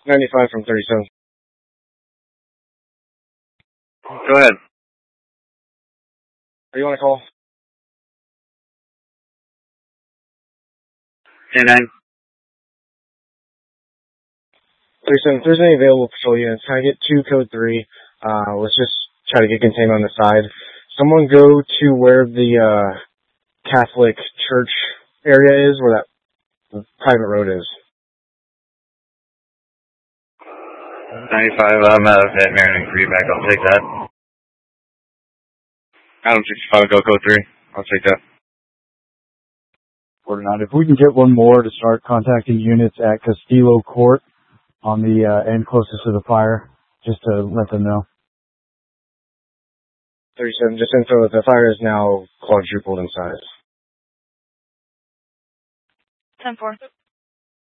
95 from 37. Go ahead. Are you on a call? 10-9. 37. If there's any available patrol units, can I get 2 code 3? Let's just try to get containment on the side. Someone go to where the Catholic church area is, where that private road is. 95, I'm at Marion Creek back. I'll take that. Adam 65, go code 3. I'll take that. 49. If we can get one more to start contacting units at Castillo Court on the end closest to the fire, just to let them know. 37, just info that the fire is now quadrupled in size. 10-4.